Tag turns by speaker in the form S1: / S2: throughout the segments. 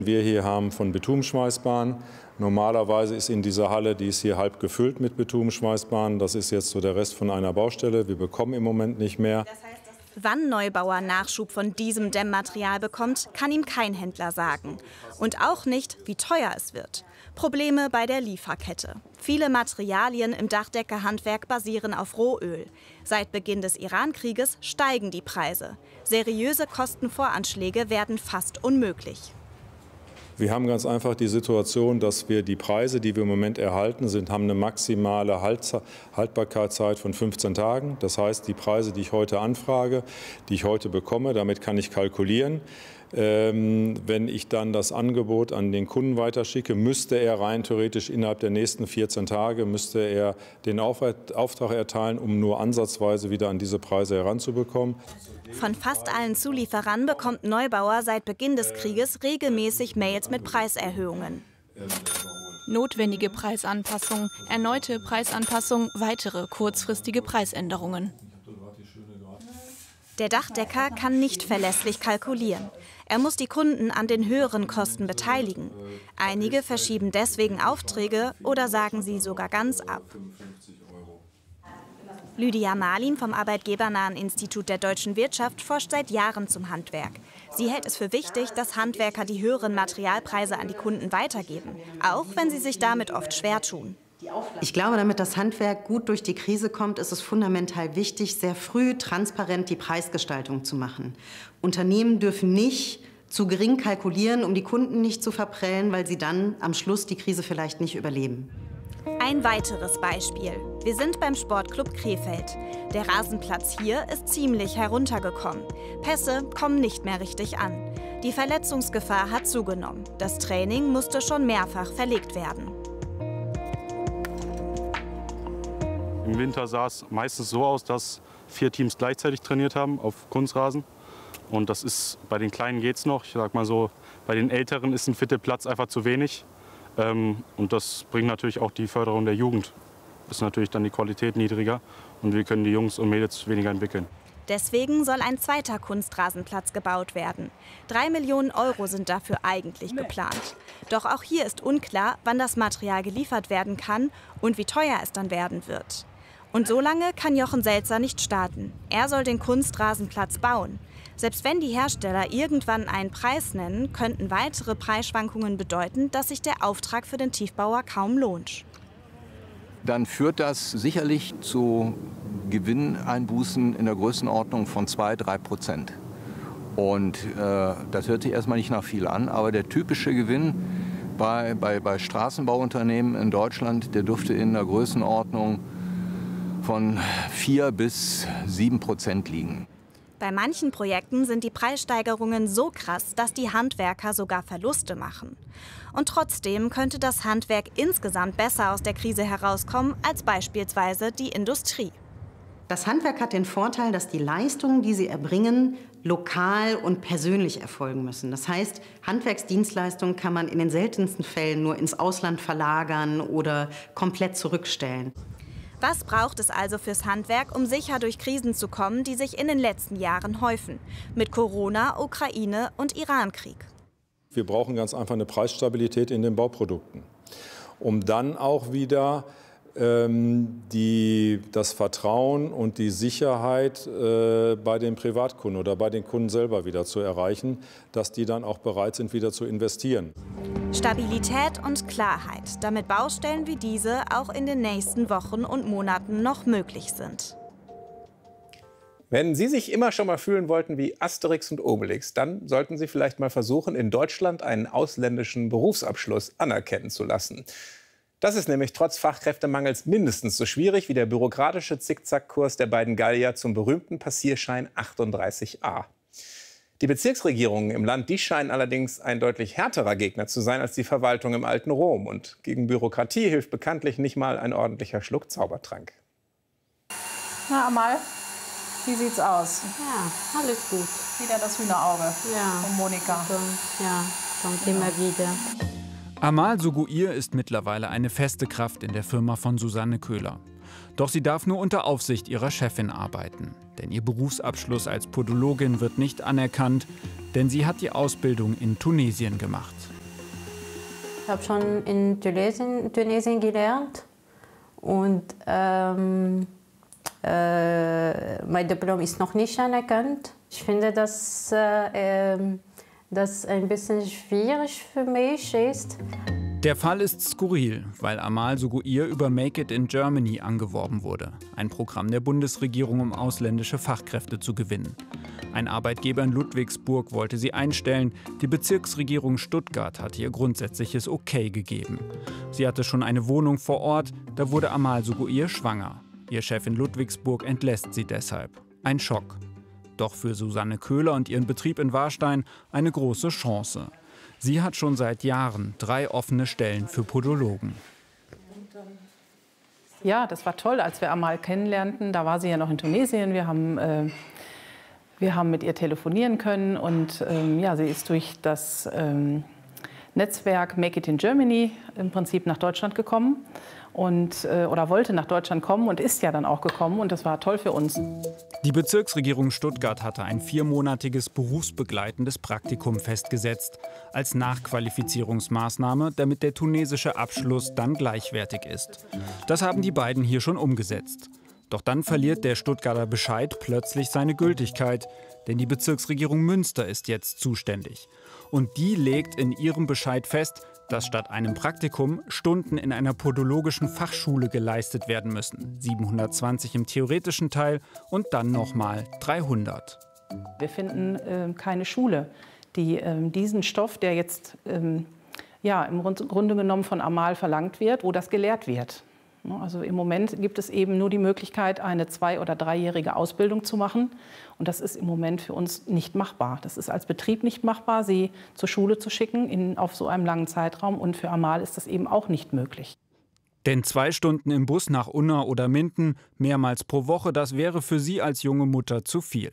S1: Wir hier haben von Bitumenschweißbahn. Normalerweise ist in dieser Halle, die ist hier halb gefüllt mit Bitumenschweißbahn. Das ist jetzt so der Rest von einer Baustelle. Wir bekommen im Moment nicht mehr.
S2: Wann Neubauer Nachschub von diesem Dämmmaterial bekommt, kann ihm kein Händler sagen. Und auch nicht, wie teuer es wird. Probleme bei der Lieferkette. Viele Materialien im Dachdeckerhandwerk basieren auf Rohöl. Seit Beginn des Iran-Krieges steigen die Preise. Seriöse Kostenvoranschläge werden fast unmöglich.
S1: Wir haben ganz einfach die Situation, dass wir die Preise, die wir im Moment erhalten, haben eine maximale Haltbarkeitszeit von 15 Tagen. Das heißt, die Preise, die ich heute anfrage, die ich heute bekomme, damit kann ich kalkulieren. Wenn ich dann das Angebot an den Kunden weiterschicke, müsste er rein theoretisch innerhalb der nächsten 14 Tage den Auftrag erteilen, um nur ansatzweise wieder an diese Preise heranzubekommen.
S2: Von fast allen Zulieferern bekommt Neubauer seit Beginn des Krieges regelmäßig Mails mit Preiserhöhungen.
S3: Notwendige Preisanpassungen, erneute Preisanpassungen, weitere kurzfristige Preisänderungen.
S2: Der Dachdecker kann nicht verlässlich kalkulieren. Er muss die Kunden an den höheren Kosten beteiligen. Einige verschieben deswegen Aufträge oder sagen sie sogar ganz ab. Lydia Marlin vom Arbeitgebernahen Institut der deutschen Wirtschaft forscht seit Jahren zum Handwerk. Sie hält es für wichtig, dass Handwerker die höheren Materialpreise an die Kunden weitergeben, auch wenn sie sich damit oft schwer tun.
S4: Ich glaube, damit das Handwerk gut durch die Krise kommt, ist es fundamental wichtig, sehr früh transparent die Preisgestaltung zu machen. Unternehmen dürfen nicht zu gering kalkulieren, um die Kunden nicht zu verprellen, weil sie dann am Schluss die Krise vielleicht nicht überleben.
S2: Ein weiteres Beispiel. Wir sind beim Sportclub Krefeld. Der Rasenplatz hier ist ziemlich heruntergekommen. Pässe kommen nicht mehr richtig an. Die Verletzungsgefahr hat zugenommen. Das Training musste schon mehrfach verlegt werden.
S5: Im Winter sah es meistens so aus, dass 4 Teams gleichzeitig trainiert haben auf Kunstrasen. Und das ist, bei den Kleinen geht es noch. Ich sag mal so, bei den Älteren ist ein Viertelplatz einfach zu wenig. Und das bringt natürlich auch die Förderung der Jugend. Ist natürlich dann die Qualität niedriger und wir können die Jungs und Mädels weniger entwickeln.
S2: Deswegen soll ein zweiter Kunstrasenplatz gebaut werden. 3 Millionen € sind dafür eigentlich geplant. Doch auch hier ist unklar, wann das Material geliefert werden kann und wie teuer es dann werden wird. Und so lange kann Jochen Selzer nicht starten. Er soll den Kunstrasenplatz bauen. Selbst wenn die Hersteller irgendwann einen Preis nennen, könnten weitere Preisschwankungen bedeuten, dass sich der Auftrag für den Tiefbauer kaum lohnt.
S6: Dann führt das sicherlich zu Gewinneinbußen in der Größenordnung von 2–3%. Und das hört sich erstmal nicht nach viel an, aber der typische Gewinn bei Straßenbauunternehmen in Deutschland, der dürfte in der Größenordnung von 4–7% liegen.
S2: Bei manchen Projekten sind die Preissteigerungen so krass, dass die Handwerker sogar Verluste machen. Und trotzdem könnte das Handwerk insgesamt besser aus der Krise herauskommen als beispielsweise die Industrie.
S4: Das Handwerk hat den Vorteil, dass die Leistungen, die sie erbringen, lokal und persönlich erfolgen müssen. Das heißt, Handwerksdienstleistungen kann man in den seltensten Fällen nur ins Ausland verlagern oder komplett zurückstellen.
S2: Was braucht es also fürs Handwerk, um sicher durch Krisen zu kommen, die sich in den letzten Jahren häufen? Mit Corona, Ukraine und Iran-Krieg.
S1: Wir brauchen ganz einfach eine Preisstabilität in den Bauprodukten, um dann auch wieder das Vertrauen und die Sicherheit bei den Privatkunden oder bei den Kunden selber wieder zu erreichen, dass die dann auch bereit sind, wieder zu investieren.
S2: Stabilität und Klarheit, damit Baustellen wie diese auch in den nächsten Wochen und Monaten noch möglich sind.
S7: Wenn Sie sich immer schon mal fühlen wollten wie Asterix und Obelix, dann sollten Sie vielleicht mal versuchen, in Deutschland einen ausländischen Berufsabschluss anerkennen zu lassen. Das ist nämlich trotz Fachkräftemangels mindestens so schwierig wie der bürokratische Zickzackkurs der beiden Gallier zum berühmten Passierschein 38a. Die Bezirksregierungen im Land, die scheinen allerdings ein deutlich härterer Gegner zu sein als die Verwaltung im alten Rom. Und gegen Bürokratie hilft bekanntlich nicht mal ein ordentlicher Schluck Zaubertrank.
S8: Na, Amal, wie sieht's aus?
S9: Ja, alles gut.
S8: Wieder das Hühnerauge von Monika.
S9: Ja, kommt immer wieder.
S10: Amal Suguir ist mittlerweile eine feste Kraft in der Firma von Susanne Köhler. Doch sie darf nur unter Aufsicht ihrer Chefin arbeiten. Denn ihr Berufsabschluss als Podologin wird nicht anerkannt, denn sie hat die Ausbildung in Tunesien gemacht.
S9: Ich habe schon in Tunesien gelernt und mein Diplom ist noch nicht anerkannt. Ich finde, dass das ein bisschen schwierig für mich ist.
S10: Der Fall ist skurril, weil Amal Suguir über Make It in Germany angeworben wurde. Ein Programm der Bundesregierung, um ausländische Fachkräfte zu gewinnen. Ein Arbeitgeber in Ludwigsburg wollte sie einstellen. Die Bezirksregierung Stuttgart hatte ihr grundsätzliches Okay gegeben. Sie hatte schon eine Wohnung vor Ort, da wurde Amal Suguir schwanger. Ihr Chef in Ludwigsburg entlässt sie deshalb. Ein Schock. Doch für Susanne Köhler und ihren Betrieb in Warstein eine große Chance. Sie hat schon seit Jahren 3 offene Stellen für Podologen.
S8: Ja, das war toll, als wir Amal kennenlernten. Da war sie ja noch in Tunesien. Wir haben mit ihr telefonieren können. Und ja, sie ist durch das Netzwerk Make It in Germany im Prinzip nach Deutschland gekommen. Oder wollte nach Deutschland kommen und ist ja dann auch gekommen. Und das war toll für uns.
S10: Die Bezirksregierung Stuttgart hatte ein 4-monatiges berufsbegleitendes Praktikum festgesetzt, als Nachqualifizierungsmaßnahme, damit der tunesische Abschluss dann gleichwertig ist. Das haben die beiden hier schon umgesetzt. Doch dann verliert der Stuttgarter Bescheid plötzlich seine Gültigkeit, denn die Bezirksregierung Münster ist jetzt zuständig. Und die legt in ihrem Bescheid fest, dass statt einem Praktikum Stunden in einer podologischen Fachschule geleistet werden müssen. 720 im theoretischen Teil und dann nochmal 300.
S8: Wir finden keine Schule, die diesen Stoff, der jetzt ja, im Grunde genommen von Amal verlangt wird, wo das gelehrt wird. Also im Moment gibt es eben nur die Möglichkeit, eine 2- oder 3-jährige Ausbildung zu machen. Und das ist im Moment für uns nicht machbar. Das ist als Betrieb nicht machbar, sie zur Schule zu schicken auf so einem langen Zeitraum. Und für Amal ist das eben auch nicht möglich.
S10: Denn 2 Stunden im Bus nach Unna oder Minden, mehrmals pro Woche, das wäre für sie als junge Mutter zu viel.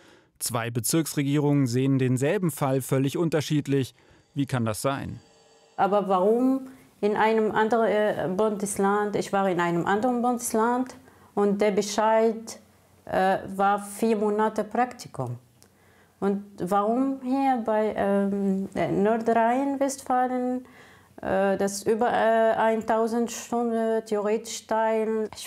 S10: 2 Bezirksregierungen sehen denselben Fall völlig unterschiedlich. Wie kann das sein?
S9: Aber warum in einem anderen Bundesland? Ich war in einem anderen Bundesland und der Bescheid war 4 Monate Praktikum. Und warum hier bei Nordrhein-Westfalen das über 1000 Stunden theoretisch teilen? Ich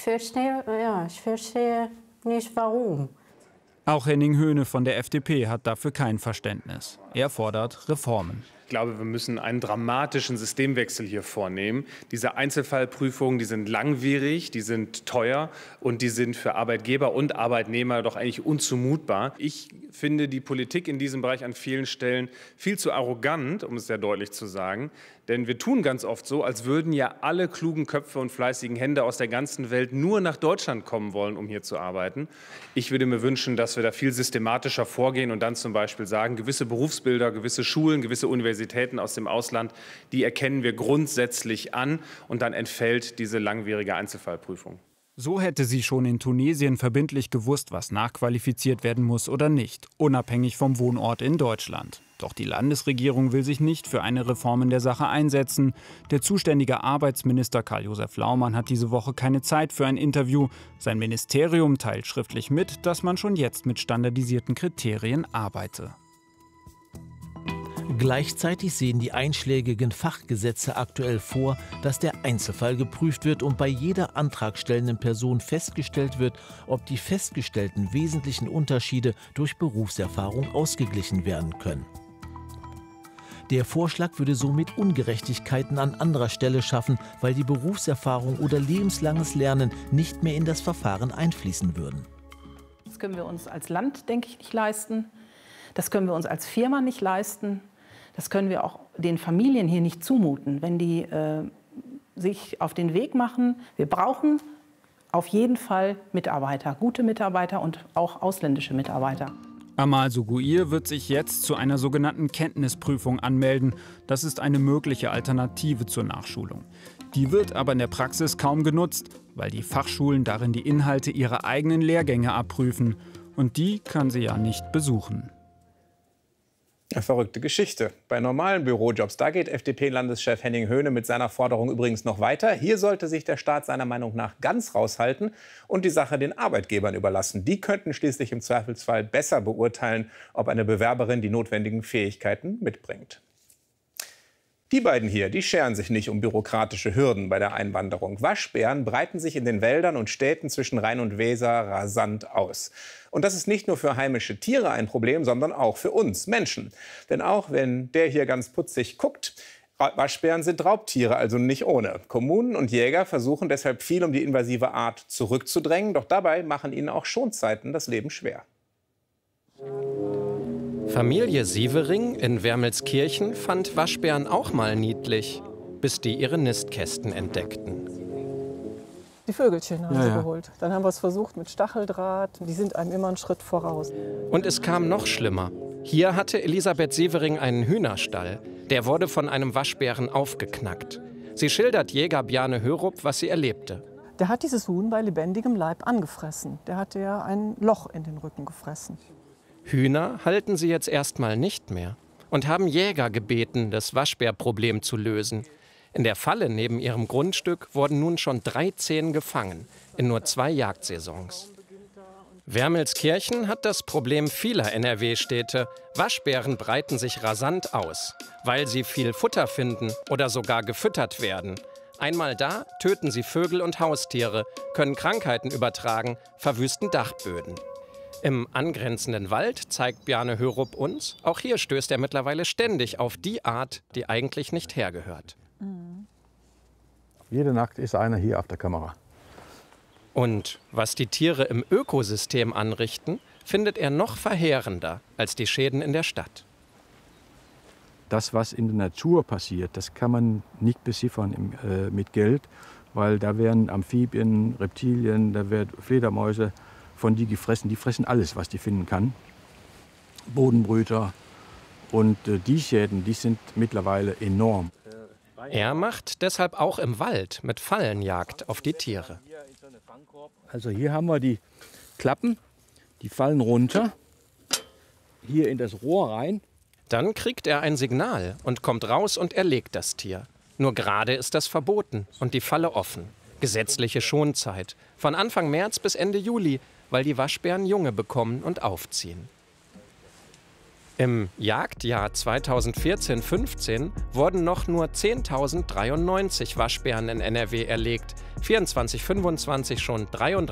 S9: verstehe nicht, warum.
S10: Auch Henning Höhne von der FDP hat dafür kein Verständnis. Er fordert Reformen.
S11: Ich glaube, wir müssen einen dramatischen Systemwechsel hier vornehmen. Diese Einzelfallprüfungen, die sind langwierig, die sind teuer und die sind für Arbeitgeber und Arbeitnehmer doch eigentlich unzumutbar. Ich finde die Politik in diesem Bereich an vielen Stellen viel zu arrogant, um es sehr deutlich zu sagen. Denn wir tun ganz oft so, als würden ja alle klugen Köpfe und fleißigen Hände aus der ganzen Welt nur nach Deutschland kommen wollen, um hier zu arbeiten. Ich würde mir wünschen, dass wir da viel systematischer vorgehen und dann zum Beispiel sagen, gewisse Berufsbilder, gewisse Schulen, gewisse Universitäten aus dem Ausland, die erkennen wir grundsätzlich an und dann entfällt diese langwierige Einzelfallprüfung.
S10: So hätte sie schon in Tunesien verbindlich gewusst, was nachqualifiziert werden muss oder nicht, unabhängig vom Wohnort in Deutschland. Doch die Landesregierung will sich nicht für eine Reform in der Sache einsetzen. Der zuständige Arbeitsminister Karl-Josef Laumann hat diese Woche keine Zeit für ein Interview. Sein Ministerium teilt schriftlich mit, dass man schon jetzt mit standardisierten Kriterien arbeite.
S12: Gleichzeitig sehen die einschlägigen Fachgesetze aktuell vor, dass der Einzelfall geprüft wird und bei jeder antragstellenden Person festgestellt wird, ob die festgestellten wesentlichen Unterschiede durch Berufserfahrung ausgeglichen werden können. Der Vorschlag würde somit Ungerechtigkeiten an anderer Stelle schaffen, weil die Berufserfahrung oder lebenslanges Lernen nicht mehr in das Verfahren einfließen würden.
S8: Das können wir uns als Land, denke ich, nicht leisten. Das können wir uns als Firma nicht leisten. Das können wir auch den Familien hier nicht zumuten, wenn die sich auf den Weg machen. Wir brauchen auf jeden Fall Mitarbeiter, gute Mitarbeiter und auch ausländische Mitarbeiter.
S10: Amal Suguir wird sich jetzt zu einer sogenannten Kenntnisprüfung anmelden. Das ist eine mögliche Alternative zur Nachschulung. Die wird aber in der Praxis kaum genutzt, weil die Fachschulen darin die Inhalte ihrer eigenen Lehrgänge abprüfen. Und die kann sie ja nicht besuchen.
S7: Eine verrückte Geschichte. Bei normalen Bürojobs, da geht FDP-Landeschef Henning Höhne mit seiner Forderung übrigens noch weiter. Hier sollte sich der Staat seiner Meinung nach ganz raushalten und die Sache den Arbeitgebern überlassen. Die könnten schließlich im Zweifelsfall besser beurteilen, ob eine Bewerberin die notwendigen Fähigkeiten mitbringt. Die beiden hier, die scheren sich nicht um bürokratische Hürden bei der Einwanderung. Waschbären breiten sich in den Wäldern und Städten zwischen Rhein und Weser rasant aus. Und das ist nicht nur für heimische Tiere ein Problem, sondern auch für uns Menschen. Denn auch wenn der hier ganz putzig guckt, Waschbären sind Raubtiere, also nicht ohne. Kommunen und Jäger versuchen deshalb viel, um die invasive Art zurückzudrängen. Doch dabei machen ihnen auch Schonzeiten das Leben schwer.
S13: Familie Sievering in Wermelskirchen fand Waschbären auch mal niedlich, bis die ihre Nistkästen entdeckten.
S14: Die Vögelchen haben sie geholt. Dann haben wir es versucht mit Stacheldraht. Die sind einem immer einen Schritt voraus.
S13: Und es kam noch schlimmer. Hier hatte Elisabeth Sievering einen Hühnerstall. Der wurde von einem Waschbären aufgeknackt. Sie schildert Jäger Bjarne Hörup, was sie erlebte.
S14: Der hat dieses Huhn bei lebendigem Leib angefressen. Der hatte ja ein Loch in den Rücken gefressen.
S13: Hühner halten sie jetzt erstmal nicht mehr und haben Jäger gebeten, das Waschbärproblem zu lösen. In der Falle neben ihrem Grundstück wurden nun schon 13 gefangen, in nur 2 Jagdsaisons. Wermelskirchen hat das Problem vieler NRW-Städte. Waschbären breiten sich rasant aus, weil sie viel Futter finden oder sogar gefüttert werden. Einmal da, töten sie Vögel und Haustiere, können Krankheiten übertragen, verwüsten Dachböden. Im angrenzenden Wald zeigt Bjarne Hörup uns, auch hier stößt er mittlerweile ständig auf die Art, die eigentlich nicht hergehört.
S15: Jede Nacht ist einer hier auf der Kamera.
S13: Und was die Tiere im Ökosystem anrichten, findet er noch verheerender als die Schäden in der Stadt.
S15: Das, was in der Natur passiert, das kann man nicht beziffern mit Geld, weil da werden Amphibien, Reptilien, da werden Fledermäuse von die gefressen. Die fressen alles, was die finden kann. Bodenbrüter. Und die Schäden, die sind mittlerweile enorm.
S13: Er macht deshalb auch im Wald mit Fallenjagd auf die Tiere.
S15: Also hier haben wir die Klappen, die fallen runter, hier in das Rohr rein.
S13: Dann kriegt er ein Signal und kommt raus und erlegt das Tier. Nur gerade ist das verboten und die Falle offen. Gesetzliche Schonzeit. Von Anfang März bis Ende Juli, weil die Waschbären Junge bekommen und aufziehen. Im Jagdjahr 2014-15 wurden noch nur 10.093 Waschbären in NRW erlegt, 24-25 schon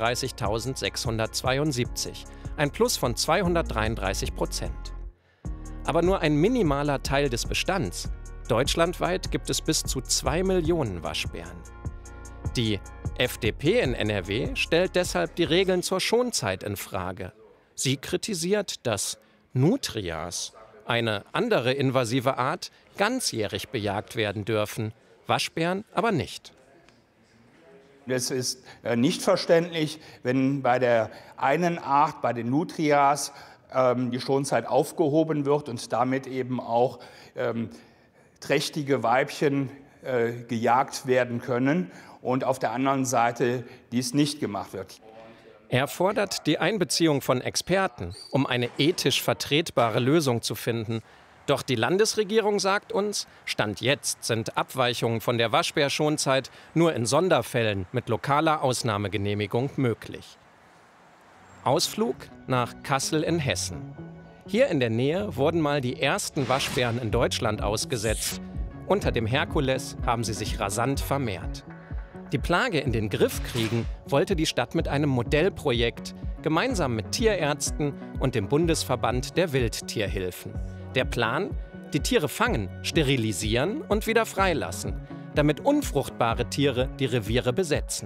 S13: 33.672, ein Plus von 233%. Aber nur ein minimaler Teil des Bestands. Deutschlandweit gibt es bis zu 2 Millionen Waschbären. Die FDP in NRW stellt deshalb die Regeln zur Schonzeit in Frage. Sie kritisiert, dass Nutrias, eine andere invasive Art, ganzjährig bejagt werden dürfen, Waschbären aber nicht.
S16: Es ist nicht verständlich, wenn bei der einen Art, bei den Nutrias, die Schonzeit aufgehoben wird und damit eben auch trächtige Weibchen gejagt werden können und auf der anderen Seite dies nicht gemacht wird.
S13: Er fordert die Einbeziehung von Experten, um eine ethisch vertretbare Lösung zu finden. Doch die Landesregierung sagt uns, Stand jetzt sind Abweichungen von der Waschbärschonzeit nur in Sonderfällen mit lokaler Ausnahmegenehmigung möglich. Ausflug nach Kassel in Hessen. Hier in der Nähe wurden mal die ersten Waschbären in Deutschland ausgesetzt. Unter dem Herkules haben sie sich rasant vermehrt. Die Plage in den Griff kriegen wollte die Stadt mit einem Modellprojekt, gemeinsam mit Tierärzten und dem Bundesverband der Wildtierhilfen. Der Plan? Die Tiere fangen, sterilisieren und wieder freilassen, damit unfruchtbare Tiere die Reviere besetzen.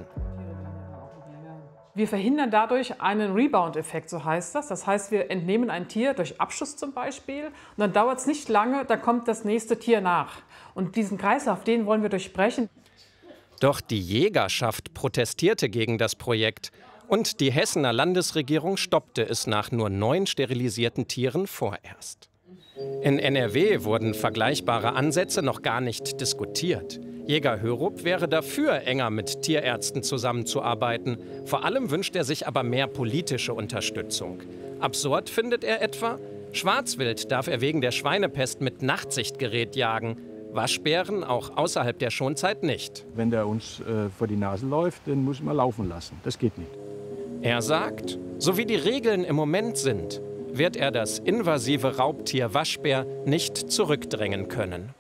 S17: Wir verhindern dadurch einen Rebound-Effekt, so heißt das. Das heißt, wir entnehmen ein Tier durch Abschuss zum Beispiel und dann dauert es nicht lange, da kommt das nächste Tier nach. Und diesen Kreislauf, den wollen wir durchbrechen.
S13: Doch die Jägerschaft protestierte gegen das Projekt und die Hessener Landesregierung stoppte es nach nur 9 sterilisierten Tieren vorerst. In NRW wurden vergleichbare Ansätze noch gar nicht diskutiert. Jäger Hörup wäre dafür, enger mit Tierärzten zusammenzuarbeiten. Vor allem wünscht er sich aber mehr politische Unterstützung. Absurd findet er etwa, Schwarzwild darf er wegen der Schweinepest mit Nachtsichtgerät jagen. Waschbären auch außerhalb der Schonzeit nicht.
S15: Wenn der uns vor die Nase läuft, dann muss man laufen lassen. Das geht nicht.
S13: Er sagt, so wie die Regeln im Moment sind, wird er das invasive Raubtier Waschbär nicht zurückdrängen können.